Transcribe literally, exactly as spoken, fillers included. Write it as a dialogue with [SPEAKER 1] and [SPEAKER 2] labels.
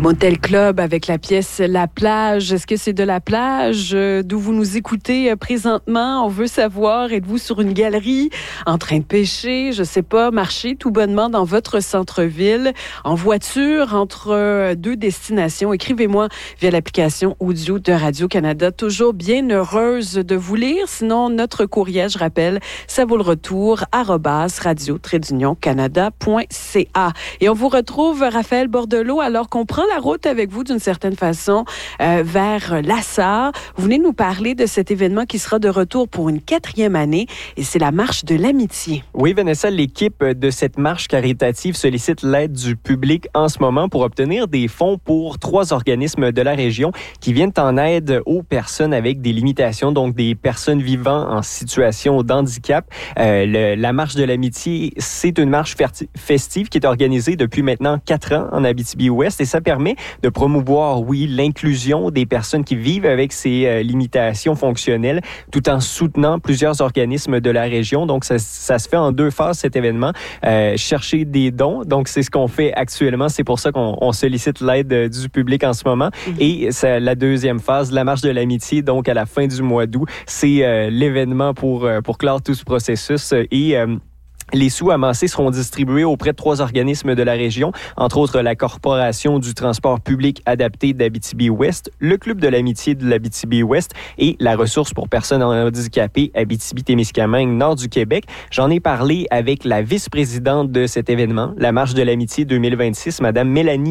[SPEAKER 1] Motel Club avec la pièce La Plage. Est-ce que c'est de la plage euh, d'où vous nous écoutez euh, présentement? On veut savoir, êtes-vous sur une galerie en train de pêcher, je sais pas, marcher tout bonnement dans votre centre-ville, en voiture entre euh, deux destinations? Écrivez-moi via l'application audio de Radio-Canada. Toujours bien heureuse de vous lire. Sinon, notre courriel, je rappelle, ça vaut le retour, arobase radio-canada point c a. Et on vous retrouve, Raphaël Bordelot, alors qu'on prend la route avec vous d'une certaine façon euh, vers Lassar. Vous venez nous parler de cet événement qui sera de retour pour une quatrième année et c'est la Marche de l'Amitié.
[SPEAKER 2] Oui, Vanessa, l'équipe de cette marche caritative sollicite l'aide du public en ce moment pour obtenir des fonds pour trois organismes de la région qui viennent en aide aux personnes avec des limitations, donc des personnes vivant en situation d'handicap. Euh, le, la Marche de l'Amitié, c'est une marche ferti- festive qui est organisée depuis maintenant quatre ans en Abitibi-Ouest et ça permet de promouvoir, oui, l'inclusion des personnes qui vivent avec ces euh, limitations fonctionnelles tout en soutenant plusieurs organismes de la région. Donc, ça, ça se fait en deux phases, cet événement. Euh, chercher des dons, donc c'est ce qu'on fait actuellement. C'est pour ça qu'on on sollicite l'aide euh, du public en ce moment. Mm-hmm. Et c'est la deuxième phase, la Marche de l'Amitié, donc à la fin du mois d'août. C'est euh, l'événement pour, euh, pour clore tout ce processus et... Euh, Les sous amassés seront distribués auprès de trois organismes de la région, entre autres la Corporation du transport public adapté d'Abitibi-Ouest, le Club de l'amitié de l'Abitibi-Ouest et la Ressource pour personnes handicapées Abitibi-Témiscamingue, nord du Québec. J'en ai parlé avec la vice-présidente de cet événement, la Marche de l'Amitié deux mille vingt-six, Madame Mélanie